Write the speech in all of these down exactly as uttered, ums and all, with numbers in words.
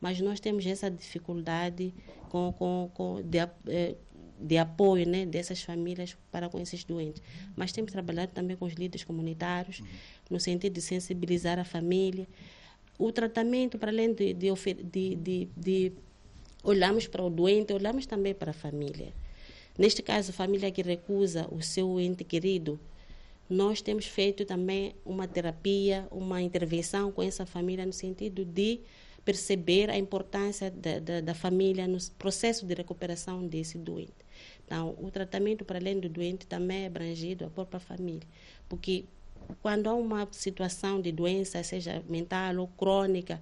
mas nós temos essa dificuldade com, com, com de, de apoio, né, dessas famílias para com esses doentes. Mas temos trabalhado também com os líderes comunitários, no sentido de sensibilizar a família. O tratamento, para além de, de, de, de, de olharmos para o doente, olhamos também para a família. Neste caso, a família que recusa o seu ente querido, nós temos feito também uma terapia, uma intervenção com essa família no sentido de perceber a importância da, da, da família no processo de recuperação desse doente. Então, o tratamento, para além do doente, também é abrangido à própria família, porque quando há uma situação de doença, seja mental ou crônica,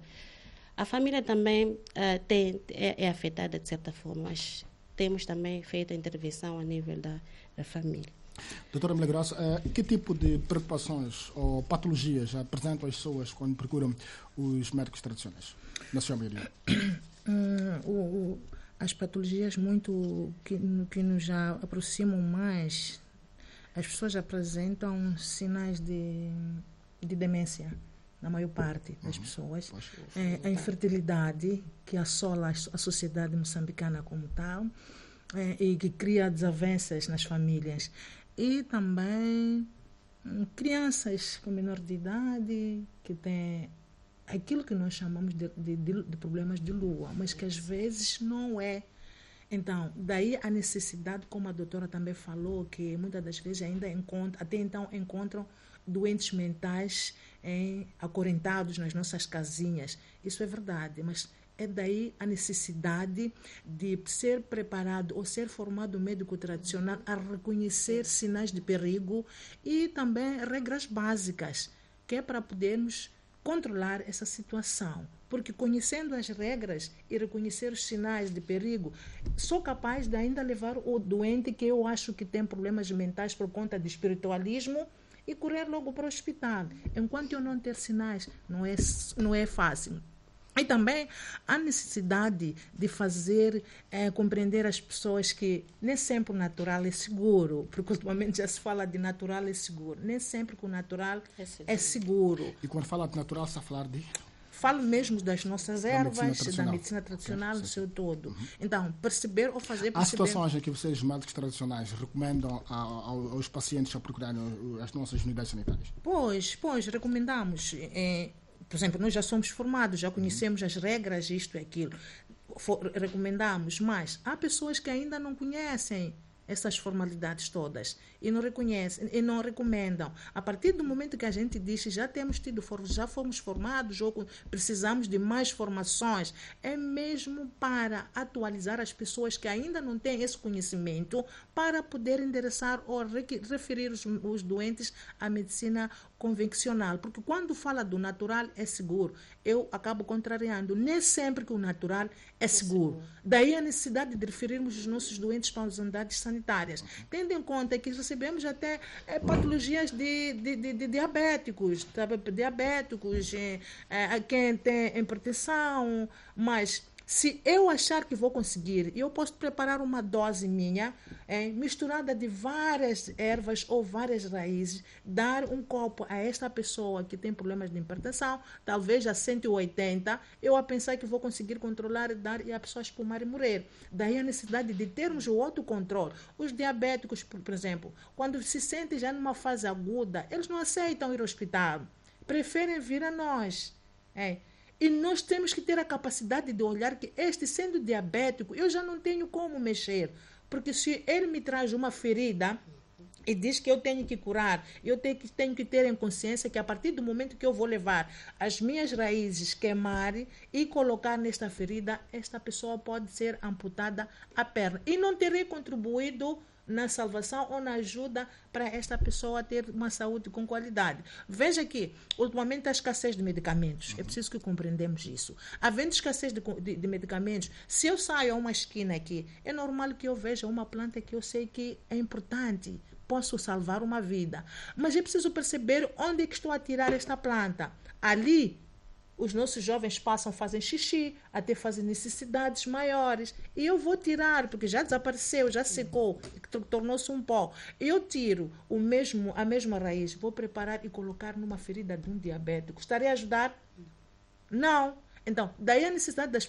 a família também uh, tem, é, é afetada de certa forma, mas temos também feito a intervenção a nível da, da família. Doutora Milagrosa, uh, que tipo de preocupações ou patologias apresentam as pessoas quando procuram os médicos tradicionais, na sua maioria? Hum, o, o, as patologias muito que, que nos já aproximam mais, as pessoas apresentam sinais de, de demência, na maior parte das uhum. pessoas. É, a infertilidade, que assola a sociedade moçambicana como tal, é, e que cria desavenças nas famílias. E também hum, crianças com menor de idade, que têm aquilo que nós chamamos de, de, de problemas de lua, mas que às vezes não é. Então, daí a necessidade, como a doutora também falou, que muitas das vezes ainda encontram, até então encontram doentes mentais eh, acorrentados nas nossas casinhas. Isso é verdade, mas é daí a necessidade de ser preparado ou ser formado médico tradicional a reconhecer sinais de perigo e também regras básicas, que é para podermos controlar essa situação. Porque conhecendo as regras e reconhecer os sinais de perigo, sou capaz de ainda levar o doente que eu acho que tem problemas mentais por conta de espiritualismo e correr logo para o hospital. Enquanto eu não ter sinais, não é, não é fácil. E também a necessidade de fazer é, compreender as pessoas que nem sempre o natural é seguro, porque ultimamente já se fala de natural é seguro. Nem sempre que o natural é seguro. É seguro. E quando fala de natural, está a falar de? Falo mesmo das nossas ervas, da medicina, da medicina tradicional sim, no sim. seu todo. Uhum. Então, perceber ou fazer perceber... Há situações em que vocês, médicos tradicionais, recomendam a, a, aos pacientes a procurarem as nossas unidades sanitárias? Pois, pois, recomendamos. É, por exemplo, nós já somos formados, já conhecemos uhum. as regras, isto e aquilo. For, recomendamos, mas há pessoas que ainda não conhecem essas formalidades todas e não reconhecem e não recomendam. A partir do momento que a gente diz que já temos tido, já fomos formados ou precisamos de mais formações, é mesmo para atualizar as pessoas que ainda não têm esse conhecimento para poder endereçar ou referir os, os doentes à medicina convencional. Porque quando fala do natural é seguro, eu acabo contrariando. Nem sempre que o natural é seguro. É seguro. Daí a necessidade de referirmos os nossos doentes para as unidades sanitárias. Tendo em conta que recebemos até é, patologias de, de, de, de diabéticos, sabe? diabéticos, é, é, quem tem hipertensão, mas se eu achar que vou conseguir, eu posso preparar uma dose minha, é, misturada de várias ervas ou várias raízes, dar um copo a esta pessoa que tem problemas de hipertensão, talvez a cento e oitenta, eu a pensar que vou conseguir controlar e dar e a pessoa espumar e morrer. Daí a necessidade de termos o autocontrole. Os diabéticos, por, por exemplo, quando se sentem já numa fase aguda, eles não aceitam ir ao hospital, preferem vir a nós. É. E nós temos que ter a capacidade de olhar que este, sendo diabético, eu já não tenho como mexer. Porque se ele me traz uma ferida e diz que eu tenho que curar, eu tenho que, tenho que ter em consciência que a partir do momento que eu vou levar as minhas raízes, queimar e colocar nesta ferida, esta pessoa pode ser amputada a perna. E não terei contribuído na salvação ou na ajuda para esta pessoa ter uma saúde com qualidade. Veja que, ultimamente, há escassez de medicamentos. É preciso que compreendamos isso. Havendo escassez de, de, de medicamentos, se eu saio a uma esquina aqui, é normal que eu veja uma planta que eu sei que é importante. Posso salvar uma vida. Mas é preciso perceber onde é que estou a tirar esta planta. Ali, os nossos jovens passam, fazem xixi, até fazem necessidades maiores. E eu vou tirar, porque já desapareceu, já secou, tornou-se um pó. Eu tiro o mesmo, a mesma raiz, vou preparar e colocar numa ferida de um diabético. Estarei a ajudar? Não. Então, daí a necessidade das,